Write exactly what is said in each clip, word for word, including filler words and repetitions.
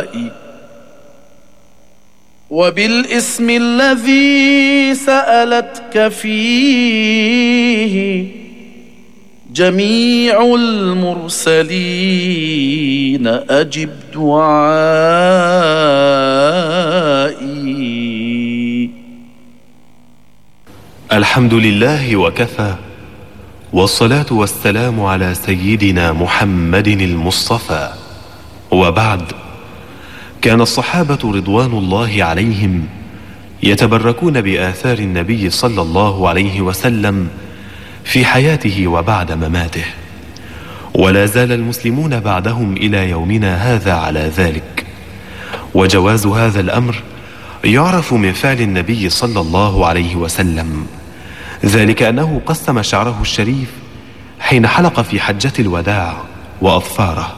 وبالاسم الذي سألتك فيه جميع المرسلين أجب دعائي. الحمد لله وكفى، والصلاة والسلام على سيدنا محمد المصطفى. وبعد، كان الصحابة رضوان الله عليهم يتبركون بآثار النبي صلى الله عليه وسلم في حياته وبعد مماته، ولا زال المسلمون بعدهم إلى يومنا هذا على ذلك. وجواز هذا الأمر يعرف من فعل النبي صلى الله عليه وسلم، ذلك أنه قسم شعره الشريف حين حلق في حجة الوداع وأظفاره.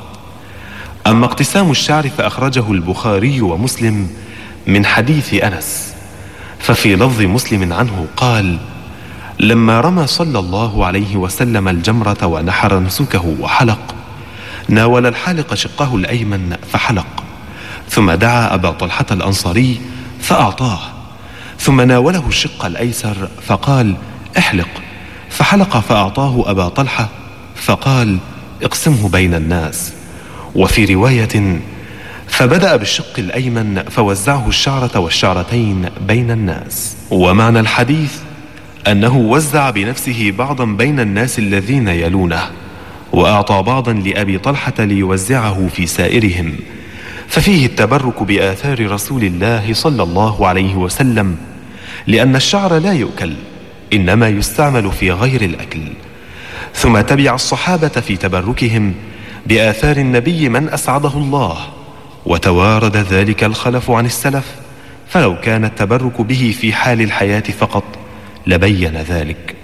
أما اقتسام الشعر فأخرجه البخاري ومسلم من حديث أنس، ففي لفظ مسلم عنه قال: لما رمى صلى الله عليه وسلم الجمرة ونحر نسكه وحلق، ناول الحالق شقه الأيمن فحلق، ثم دعا أبا طلحة الأنصاري فأعطاه، ثم ناوله الشق الأيسر فقال: احلق، فحلق فأعطاه أبا طلحة فقال: اقسمه بين الناس. وفي رواية: فبدأ بالشق الأيمن فوزعه الشعرة والشعرتين بين الناس. ومعنى الحديث أنه وزع بنفسه بعضا بين الناس الذين يلونه، وأعطى بعضا لأبي طلحة ليوزعه في سائرهم، ففيه التبرك بآثار رسول الله صلى الله عليه وسلم، لأن الشعر لا يؤكل، إنما يستعمل في غير الأكل. ثم تبع الصحابة في تبركهم بآثار النبي من أسعده الله، وتوارد ذلك الخلف عن السلف، فلو كان التبرك به في حال الحياة فقط لبين ذلك.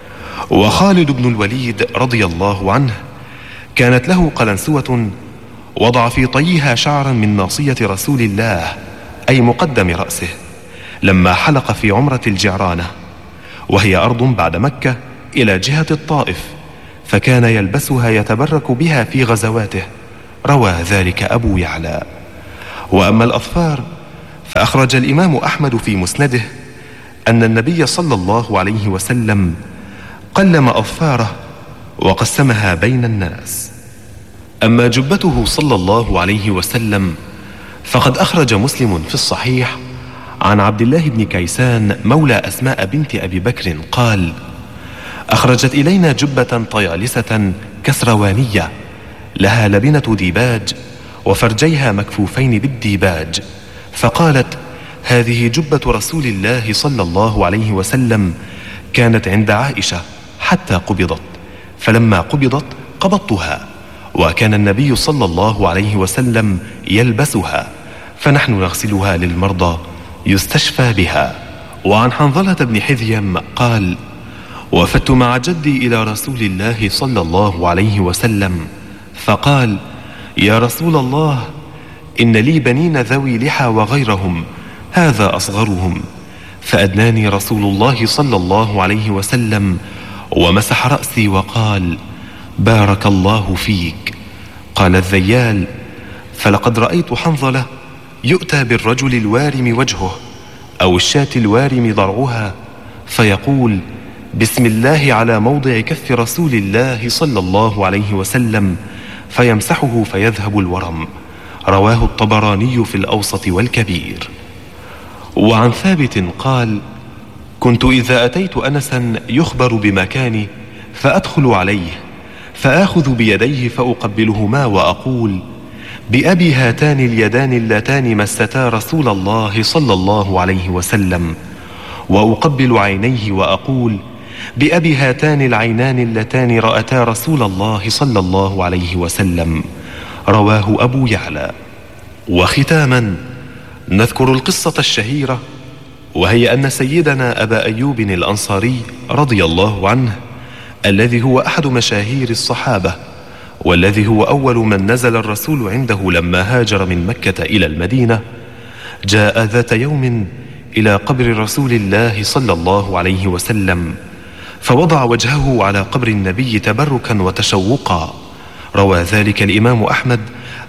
وخالد بن الوليد رضي الله عنه كانت له قلنسوة وضع في طيها شعرا من ناصية رسول الله، أي مقدم رأسه، لما حلق في عمرة الجعرانة، وهي أرض بعد مكة إلى جهة الطائف، فكان يلبسها يتبرك بها في غزواته. روى ذلك أبو يعلى. وأما الأظفار فأخرج الإمام أحمد في مسنده أن النبي صلى الله عليه وسلم قلم أظفاره وقسمها بين الناس. أما جبته صلى الله عليه وسلم فقد أخرج مسلم في الصحيح عن عبد الله بن كيسان مولى أسماء بنت أبي بكر قال: أخرجت إلينا جبة طيالسة كسروانية لها لبنة ديباج وفرجيها مكفوفين بالديباج، فقالت: هذه جبة رسول الله صلى الله عليه وسلم، كانت عند عائشة حتى قبضت، فلما قبضت قبضتها، وكان النبي صلى الله عليه وسلم يلبسها، فنحن نغسلها للمرضى يستشفى بها. وعن حنظلة بن حذيم قال: وفدت مع جدي إلى رسول الله صلى الله عليه وسلم، فقال: يا رسول الله، إن لي بنين ذوي لحى وغيرهم، هذا أصغرهم. فأدناني رسول الله صلى الله عليه وسلم ومسح رأسي وقال: بارك الله فيك. قال الذيال: فلقد رأيت حنظلة يؤتى بالرجل الوارم وجهه أو الشاة الوارم ضرعها، فيقول: بسم الله على موضع كف رسول الله صلى الله عليه وسلم، فيمسحه فيذهب الورم. رواه الطبراني في الأوسط والكبير. وعن ثابت قال: كنت إذا أتيت أنسا يخبر بمكاني فأدخل عليه فآخذ بيديه فأقبلهما وأقول: بأبي هاتان اليدان اللتان مستا رسول الله صلى الله عليه وسلم، وأقبل عينيه وأقول: بأبي هاتان العينان اللتان رأتا رسول الله صلى الله عليه وسلم. رواه أبو يعلى. وختاما نذكر القصة الشهيرة، وهي أن سيدنا أبا أيوب الأنصاري رضي الله عنه، الذي هو أحد مشاهير الصحابة، والذي هو أول من نزل الرسول عنده لما هاجر من مكة إلى المدينة، جاء ذات يوم إلى قبر رسول الله صلى الله عليه وسلم، فوضع وجهه على قبر النبي تبركا وتشوقا. روى ذلك الإمام أحمد